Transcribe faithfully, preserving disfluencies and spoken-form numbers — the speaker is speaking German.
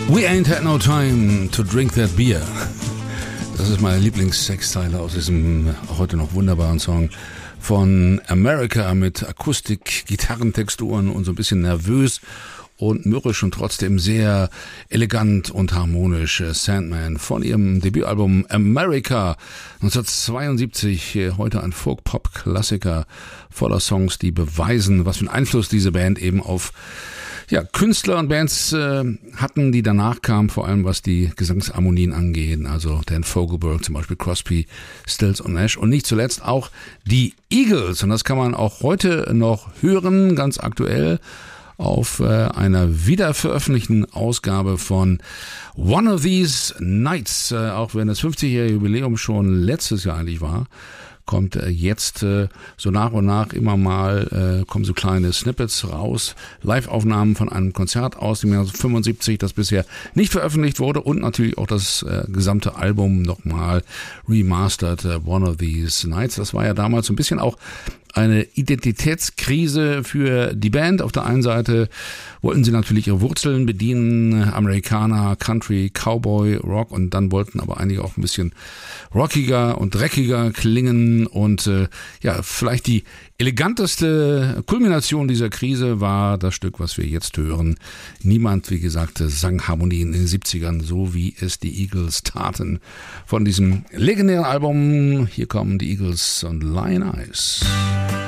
We ain't had no time to drink that beer. Das ist meine Lieblingssexzeile aus diesem heute noch wunderbaren Song von America mit Akustik, Gitarrentexturen und so ein bisschen nervös und mürrisch und trotzdem sehr elegant und harmonisch. Sandman von ihrem Debütalbum America neunzehnhundertzweiundsiebzig, heute ein Folk-Pop-Klassiker voller Songs, die beweisen, was für einen Einfluss diese Band eben auf ja, Künstler und Bands äh, hatten, die danach kamen, vor allem was die Gesangsharmonien angeht, also Dan Fogelberg, zum Beispiel Crosby, Stills und Nash und nicht zuletzt auch die Eagles, und das kann man auch heute noch hören, ganz aktuell auf äh, einer wiederveröffentlichten Ausgabe von One of These Nights, äh, auch wenn das fünfzigjährige Jubiläum schon letztes Jahr eigentlich war, kommt äh, jetzt äh, so nach und nach immer mal, äh, kommen so kleine Snippets raus, Live-Aufnahmen von einem Konzert aus dem Jahr fünfundsiebzig, das bisher nicht veröffentlicht wurde, und natürlich auch das äh, gesamte Album nochmal remastered, äh, One of These Nights. Das war ja damals so ein bisschen auch eine Identitätskrise für die Band. Auf der einen Seite wollten sie natürlich ihre Wurzeln bedienen, Amerikaner, Country, Cowboy, Rock, und dann wollten aber einige auch ein bisschen rockiger und dreckiger klingen, und äh, ja, vielleicht die eleganteste Kulmination dieser Krise war das Stück, was wir jetzt hören. Niemand, wie gesagt, sang Harmonien in den siebzigern, so wie es die Eagles taten. Von diesem legendären Album, hier kommen die Eagles und Lion Eyes.